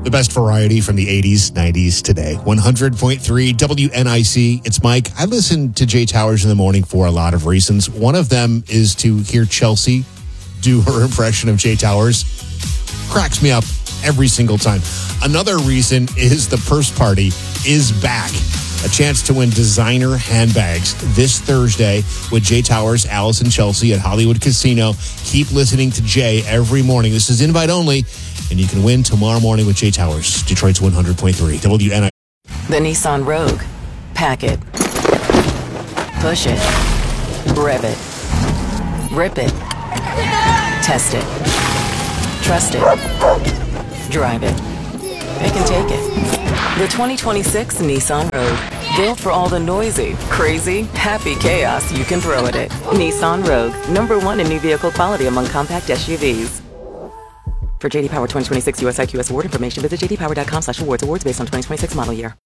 The best variety from the 80s, 90s, today. 100.3 WNIC. It's Mike. I listen to Jay Towers in the morning for a lot of reasons. One of them is to hear Chelsea do her impression of Jay Towers. Cracks me up every single time. Another reason is the purse party is back. A chance to win designer handbags this Thursday with Jay Towers, Alice, and Chelsea at Hollywood Casino. Keep listening to Jay every morning. This is invite only, and you can win tomorrow morning with Jay Towers. Detroit's 100.3 WNI. The Nissan Rogue. Pack it. Push it. Rev it. Rip it. Test it. Trust it. Drive it. Pick and take it. The 2026 Nissan Rogue. Built for all the noisy, crazy, happy chaos you can throw at it. Nissan Rogue. #1 in new vehicle quality among compact SUVs. For JD Power 2026 US IQS award information, visit jdpower.com/awards. Awards based on 2026 model year.